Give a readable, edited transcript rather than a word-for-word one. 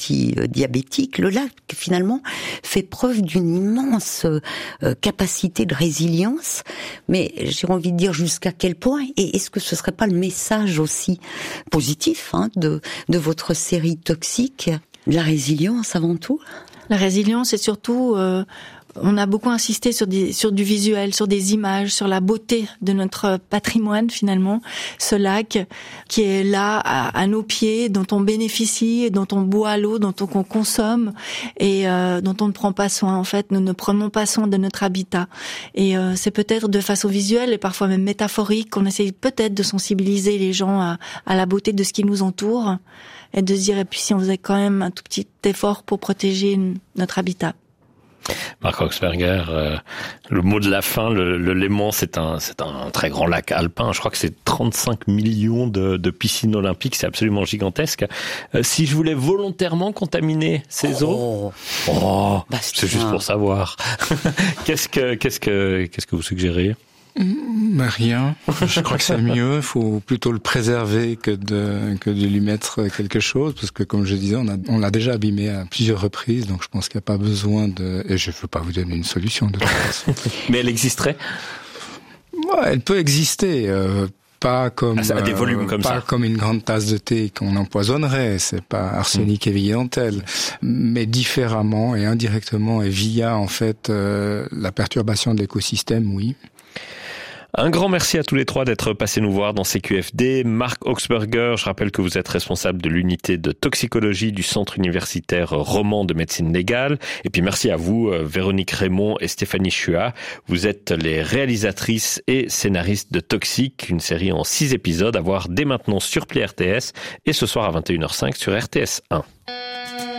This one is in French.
antidiabétique, le lac finalement fait preuve d'une immense capacité de résilience. Mais j'ai envie de dire jusqu'à quel point, et est-ce que ce serait pas le message aussi positif de votre série Toxique, la résilience avant tout? La résilience, c'est surtout... on a beaucoup insisté sur du visuel, sur des images, sur la beauté de notre patrimoine finalement. Ce lac qui est là à nos pieds, dont on bénéficie, dont on boit l'eau, dont on consomme et dont on ne prend pas soin. En fait, nous ne prenons pas soin de notre habitat. Et c'est peut-être de façon visuelle et parfois même métaphorique qu'on essaye peut-être de sensibiliser les gens à la beauté de ce qui nous entoure et de se dire, et puis si on faisait quand même un tout petit effort pour protéger notre habitat. Marc Oxberger, le mot de la fin, le Léman, c'est un très grand lac alpin. Je crois que c'est 35 millions de piscines olympiques. C'est absolument gigantesque. Si je voulais volontairement contaminer ces eaux, c'est juste pour savoir. Qu'est-ce que vous suggérez? Rien. Je crois que c'est mieux. Il faut plutôt le préserver que de lui mettre quelque chose, parce que comme je disais, on l'a déjà abîmé à plusieurs reprises, donc je pense qu'il n'y a pas besoin et je ne veux pas vous donner une solution de toute façon. Mais elle existerait? Ouais, elle peut exister. Pas comme à des volumes comme pas ça. Comme une grande tasse de thé qu'on empoisonnerait, c'est pas arsenic évidentelle, mais différemment et indirectement et via en fait la perturbation de l'écosystème, oui. Un grand merci à tous les trois d'être passés nous voir dans CQFD. Marc Oxberger, je rappelle que vous êtes responsable de l'unité de toxicologie du Centre universitaire roman de médecine légale. Et puis merci à vous, Véronique Raymond et Stéphanie Chua. Vous êtes les réalisatrices et scénaristes de Toxique, une série en 6 épisodes à voir dès maintenant sur Play RTS et ce soir à 21h05 sur RTS 1.